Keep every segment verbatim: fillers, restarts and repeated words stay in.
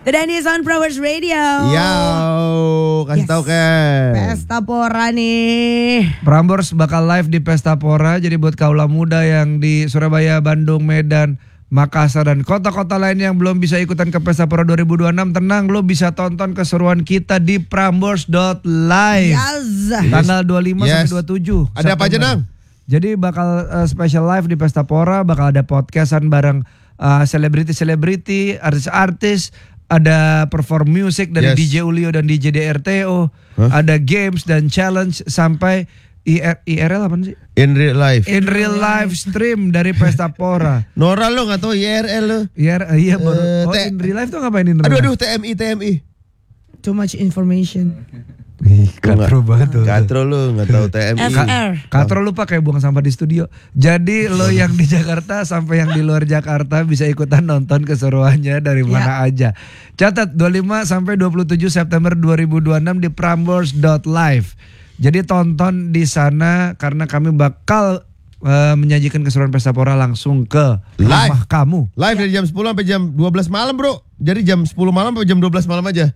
The Dennis on Prambors Radio. Yo, kasih Yes. tahu kan. Pesta Pora nih. Prambors bakal live di Pesta Pora. Jadi buat kaula muda yang di Surabaya, Bandung, Medan, Makassar dan kota-kota lain yang belum bisa ikutan ke Pesta Pora dua ribu dua puluh enam, tenang, lo bisa tonton keseruan kita di prambors dot live. Yes. Tanggal dua puluh lima Yes. sampai dua puluh tujuh. Ada apa aja, Nang? Jadi bakal uh, special live di Pesta Pora, bakal ada podcastan bareng uh, selebriti-selebriti, artis-artis, ada perform music dari Yes. D J Ulio dan D J D R T O, Huh? ada games dan challenge sampai I R, I R L apa sih? In real life. In real live stream dari Pesta Pora. Nora lo nggak tahu I R L lo. I R, iya baru. Eh, Oh, te- in real life tuh ngapain in real Aduh life? aduh T M I T M I. Too much information. Ih, katro banget tuh. Katro lo nggak tahu T M I. F R. Katro lupa kayak buang sampah di studio. Jadi lo yang di Jakarta sampai yang di luar Jakarta bisa ikutan nonton keseruannya dari mana aja. Catat dua puluh lima sampai dua puluh tujuh September dua ribu dua puluh enam di prambors dot live. Jadi tonton di sana karena kami bakal uh, menyajikan keseruan Pesta Pora langsung ke rumah Live. kamu. Live dari jam sepuluh sampai jam dua belas malam, Bro. Jadi jam sepuluh malam sampai jam dua belas malam aja.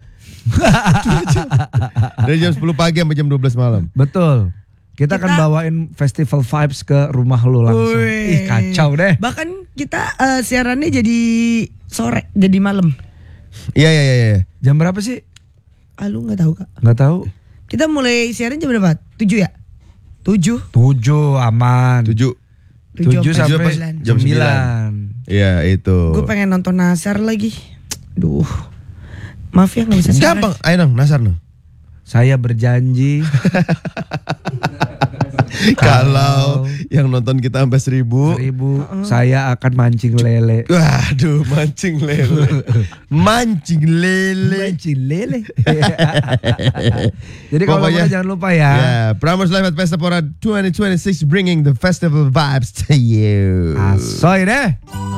Dari jam sepuluh pagi sampai jam dua belas malam. Betul. Kita, akan Kita- bawain festival vibes ke rumah lo langsung. Wih. Ih, kacau deh. Bahkan kita eh, siarannya jadi sore, jadi malam. Iya iya iya iya. Jam berapa sih? Ah, lu nggak tahu kak? Nggak tahu. Kita mulai siaran jam berapa? Tujuh ya? Tujuh. Tujuh aman. Tujuh. Tujuh sampai sampai sembilan. jam sembilan. Iya itu. Gue pengen nonton Nasar lagi. Duh. Maaf ya nggak bisa siaran. Gampang. Ayo Nang, Nasar Nang. Saya berjanji Kalau yang nonton kita sampai seribu. seribu saya akan mancing lele. Waduh, mancing lele. Mancing lele. Mancing lele. Jadi kalau Pokoknya- mau jangan lupa ya. Yeah, Prambors Live at Pesta Pora twenty twenty-six bringing the festival vibes to you. Asoy deh.